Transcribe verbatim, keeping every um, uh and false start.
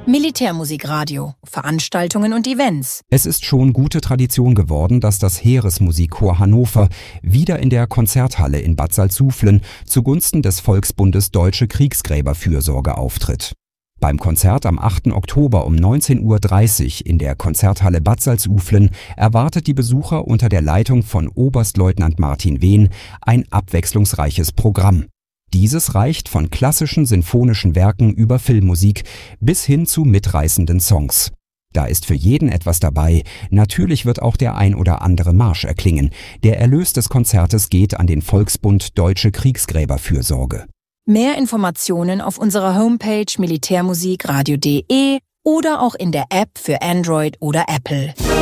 Militärmusikradio, Veranstaltungen und Events. Es ist schon gute Tradition geworden, dass das Heeresmusikchor Hannover wieder in der Konzerthalle in Bad Salzuflen zugunsten des Volksbundes Deutsche Kriegsgräberfürsorge auftritt. Beim Konzert am achten Oktober um neunzehn Uhr dreißig in der Konzerthalle Bad Salzuflen erwartet die Besucher unter der Leitung von Oberstleutnant Martin Wehn ein abwechslungsreiches Programm. Dieses reicht von klassischen sinfonischen Werken über Filmmusik bis hin zu mitreißenden Songs. Da ist für jeden etwas dabei. Natürlich wird auch der ein oder andere Marsch erklingen. Der Erlös des Konzertes geht an den Volksbund Deutsche Kriegsgräberfürsorge. Mehr Informationen auf unserer Homepage militärmusikradio punkt de oder auch in der App für Android oder Apple.